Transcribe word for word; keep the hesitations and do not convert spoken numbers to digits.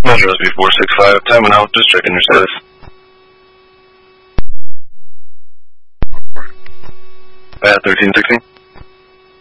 Metro S B four six five, time and out, just checking your status. At thirteen sixteen.